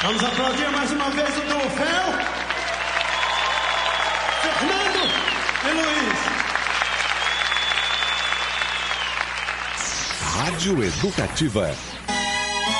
Vamos aplaudir mais uma vez o duo Fel, Fernando e Luiz. Rádio Educativa